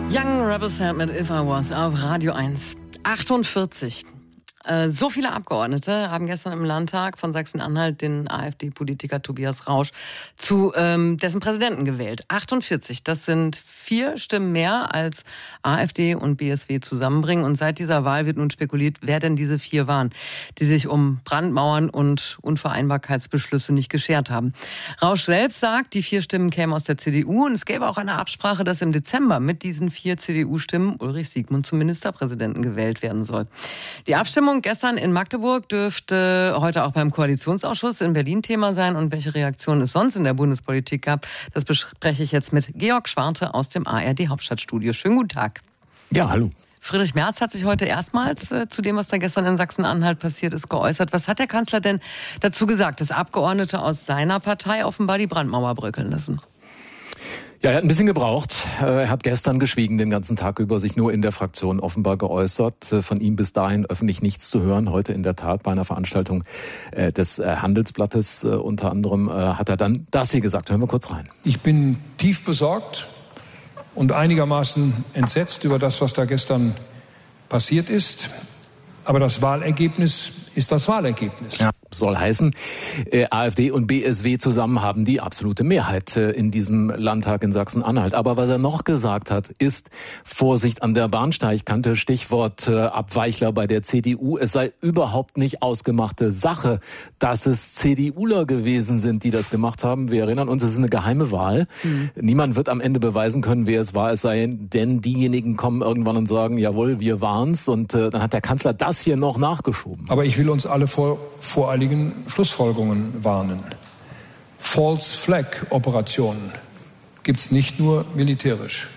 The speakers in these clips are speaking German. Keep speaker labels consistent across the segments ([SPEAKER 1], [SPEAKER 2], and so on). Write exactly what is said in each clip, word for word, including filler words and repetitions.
[SPEAKER 1] Young Rebel Sound mit If I Was auf Radio eins. achtundvierzig. So viele Abgeordnete haben gestern im Landtag von Sachsen-Anhalt den AfD-Politiker Tobias Rausch zu ähm, dessen Präsidenten gewählt. achtundvierzig, das sind vier Stimmen mehr, als AfD und B S W zusammenbringen. Und seit dieser Wahl wird nun spekuliert, wer denn diese vier waren, die sich um Brandmauern und Unvereinbarkeitsbeschlüsse nicht geschert haben. Rausch selbst sagt, die vier Stimmen kämen aus der C D U und es gäbe auch eine Absprache, dass im Dezember mit diesen vier C D U-Stimmen Ulrich Siegmund zum Ministerpräsidenten gewählt werden soll. Die Abstimmung gestern in Magdeburg dürfte heute auch beim Koalitionsausschuss in Berlin Thema sein. Und welche Reaktionen es sonst in der Bundespolitik gab, das bespreche ich jetzt mit Georg Schwarte aus dem A R D-Hauptstadtstudio. Schönen guten Tag.
[SPEAKER 2] Ja, hallo.
[SPEAKER 1] Friedrich Merz hat sich heute erstmals äh, zu dem, was da gestern in Sachsen-Anhalt passiert ist, geäußert. Was hat der Kanzler denn dazu gesagt, dass Abgeordnete aus seiner Partei offenbar die Brandmauer bröckeln lassen?
[SPEAKER 2] Ja, er hat ein bisschen gebraucht. Er hat gestern geschwiegen den ganzen Tag über, sich nur in der Fraktion offenbar geäußert. Von ihm bis dahin öffentlich nichts zu hören. Heute in der Tat bei einer Veranstaltung des Handelsblattes unter anderem hat er dann das hier gesagt. Hören wir kurz rein.
[SPEAKER 3] Ich bin tief besorgt und einigermaßen entsetzt über das, was da gestern passiert ist. Aber das Wahlergebnis ist das Wahlergebnis.
[SPEAKER 2] Ja, soll heißen, äh, AfD und B S W zusammen haben die absolute Mehrheit äh, in diesem Landtag in Sachsen-Anhalt. Aber was er noch gesagt hat, ist Vorsicht an der Bahnsteigkante, Stichwort äh, Abweichler bei der C D U. Es sei überhaupt nicht ausgemachte Sache, dass es CDUler gewesen sind, die das gemacht haben. Wir erinnern uns, es ist eine geheime Wahl. Mhm. Niemand wird am Ende beweisen können, wer es war. Es sei denn, diejenigen kommen irgendwann und sagen, jawohl, wir waren's. Und äh, dann hat der Kanzler das hier noch nachgeschoben.
[SPEAKER 3] Aber ich will uns alle vor voreiligen Schlussfolgerungen warnen. False Flag Operationen gibt es nicht nur militärisch.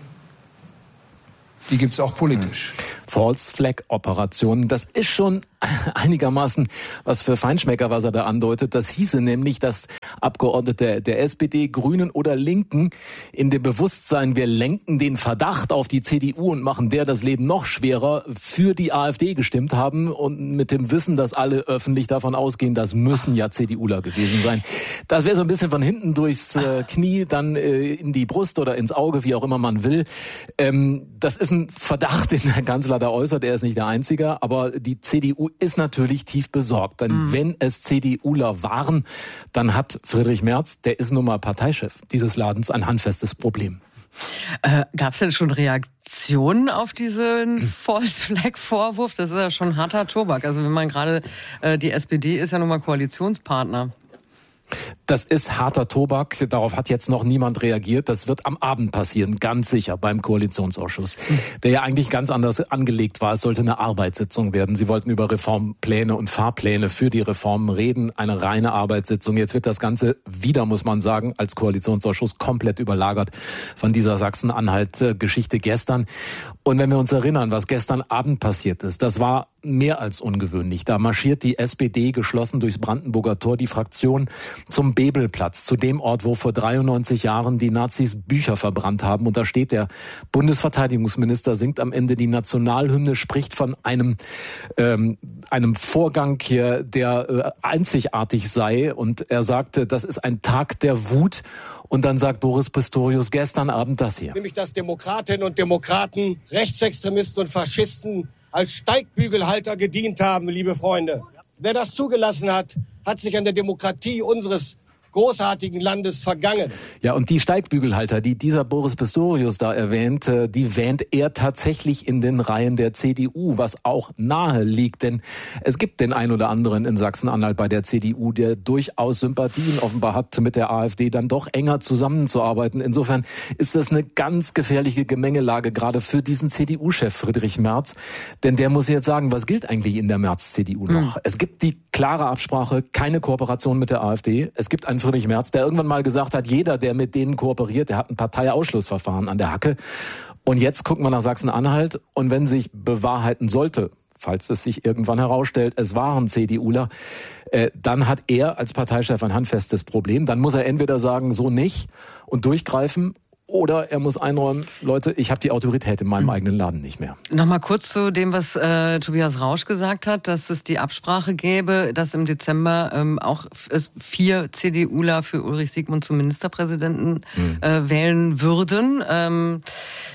[SPEAKER 3] Die gibt es auch politisch.
[SPEAKER 2] False Flag Operationen, das ist schon einigermaßen was für Feinschmecker, was er da andeutet. Das hieße nämlich, dass Abgeordnete der S P D, Grünen oder Linken in dem Bewusstsein, wir lenken den Verdacht auf die C D U und machen der das Leben noch schwerer, für die AfD gestimmt haben und mit dem Wissen, dass alle öffentlich davon ausgehen, das müssen ja CDUler gewesen sein. Das wäre so ein bisschen von hinten durchs äh, Knie, dann äh, in die Brust oder ins Auge, wie auch immer man will. Ähm, das ist ein Verdacht, den der Kanzler da äußert. Er ist nicht der Einzige, aber die C D U ist natürlich tief besorgt. Denn mhm. wenn es CDUler waren, dann hat Friedrich Merz, der ist nun mal Parteichef dieses Ladens, ein handfestes Problem.
[SPEAKER 1] Äh, Gab es denn schon Reaktionen auf diesen False-Flag-Vorwurf? Das ist ja schon harter Tobak. Also wenn man gerade, äh, die S P D ist ja nun mal Koalitionspartner.
[SPEAKER 2] Das ist harter Tobak. Darauf hat jetzt noch niemand reagiert. Das wird am Abend passieren, ganz sicher, beim Koalitionsausschuss, der ja eigentlich ganz anders angelegt war. Es sollte eine Arbeitssitzung werden. Sie wollten über Reformpläne und Fahrpläne für die Reformen reden. Eine reine Arbeitssitzung. Jetzt wird das Ganze wieder, muss man sagen, als Koalitionsausschuss komplett überlagert von dieser Sachsen-Anhalt-Geschichte gestern. Und wenn wir uns erinnern, was gestern Abend passiert ist, das war mehr als ungewöhnlich. Da marschiert die S P D geschlossen durchs Brandenburger Tor, die Fraktion, zum Bebelplatz, zu dem Ort, wo vor dreiundneunzig Jahren die Nazis Bücher verbrannt haben. Und da steht der Bundesverteidigungsminister, singt am Ende die Nationalhymne, spricht von einem, ähm, einem Vorgang hier, der äh, einzigartig sei. Und er sagte, das ist ein Tag der Wut. Und dann sagt Boris Pistorius gestern Abend das hier.
[SPEAKER 4] Nämlich, dass Demokratinnen und Demokraten, Rechtsextremisten und Faschisten als Steigbügelhalter gedient haben, liebe Freunde. Wer das zugelassen hat, hat sich an der Demokratie unseres großartigen Landes vergangen.
[SPEAKER 2] Ja, und die Steigbügelhalter, die dieser Boris Pistorius da erwähnt, die wähnt er tatsächlich in den Reihen der C D U, was auch nahe liegt. Denn es gibt den ein oder anderen in Sachsen-Anhalt bei der C D U, der durchaus Sympathien offenbar hat, mit der AfD dann doch enger zusammenzuarbeiten. Insofern ist das eine ganz gefährliche Gemengelage, gerade für diesen C D U-Chef Friedrich Merz. Denn der muss jetzt sagen, was gilt eigentlich in der Merz-C D U noch? Hm. Es gibt die klare Absprache, keine Kooperation mit der AfD. Es gibt einen Friedrich Merz, der irgendwann mal gesagt hat, jeder, der mit denen kooperiert, der hat ein Parteiausschlussverfahren an der Hacke. Und jetzt gucken wir nach Sachsen-Anhalt und wenn sich bewahrheiten sollte, falls es sich irgendwann herausstellt, es waren CDUler, äh, dann hat er als Parteichef ein handfestes Problem. Dann muss er entweder sagen, so nicht und durchgreifen, oder er muss einräumen, Leute, ich habe die Autorität in meinem eigenen Laden nicht mehr.
[SPEAKER 1] Nochmal kurz zu dem, was äh, Tobias Rausch gesagt hat, dass es die Absprache gäbe, dass im Dezember ähm, auch es vier CDUler für Ulrich Siegmund zum Ministerpräsidenten mhm. äh, wählen würden. Ähm,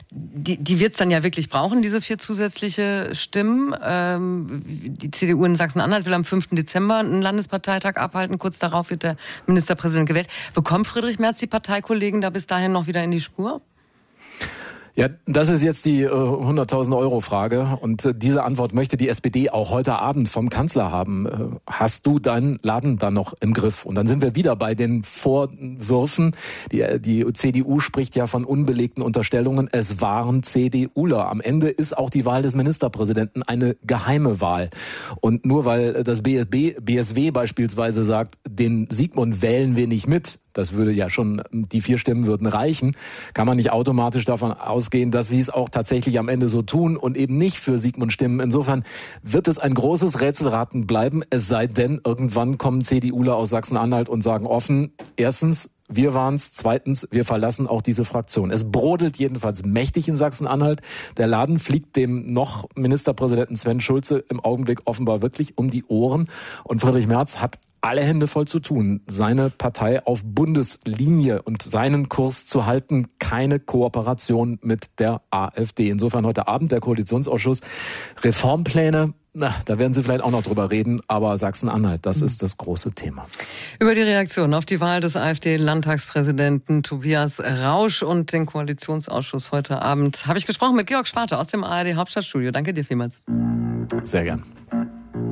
[SPEAKER 1] die, die wird es dann ja wirklich brauchen, diese vier zusätzliche Stimmen. Ähm, die C D U in Sachsen-Anhalt will am fünften Dezember einen Landesparteitag abhalten. Kurz darauf wird der Ministerpräsident gewählt. Bekommt Friedrich Merz die Parteikollegen da bis dahin noch wieder in die Spur?
[SPEAKER 2] Ja, das ist jetzt die äh, hunderttausend Euro Frage und äh, diese Antwort möchte die S P D auch heute Abend vom Kanzler haben. Äh, hast du deinen Laden da noch im Griff? Und dann sind wir wieder bei den Vorwürfen. Die, die C D U spricht ja von unbelegten Unterstellungen. Es waren CDUler. Am Ende ist auch die Wahl des Ministerpräsidenten eine geheime Wahl. Und nur weil das B S W beispielsweise sagt, den Sigmund wählen wir nicht mit, das würde ja schon, die vier Stimmen würden reichen, kann man nicht automatisch davon ausgehen, dass sie es auch tatsächlich am Ende so tun und eben nicht für Sigmund stimmen. Insofern wird es ein großes Rätselraten bleiben, es sei denn, irgendwann kommen CDUler aus Sachsen-Anhalt und sagen offen, erstens, wir waren's, zweitens, wir verlassen auch diese Fraktion. Es brodelt jedenfalls mächtig in Sachsen-Anhalt. Der Laden fliegt dem noch Ministerpräsidenten Sven Schulze im Augenblick offenbar wirklich um die Ohren. Und Friedrich Merz hat alle Hände voll zu tun, seine Partei auf Bundeslinie und seinen Kurs zu halten, keine Kooperation mit der AfD. Insofern heute Abend der Koalitionsausschuss. Reformpläne, na, da werden Sie vielleicht auch noch drüber reden, aber Sachsen-Anhalt, das ist das große Thema.
[SPEAKER 1] Über die Reaktion auf die Wahl des AfD-Landtagspräsidenten Tobias Rausch und den Koalitionsausschuss heute Abend habe ich gesprochen mit Georg Schwarte aus dem A R D Hauptstadtstudio. Danke dir vielmals.
[SPEAKER 2] Sehr gern.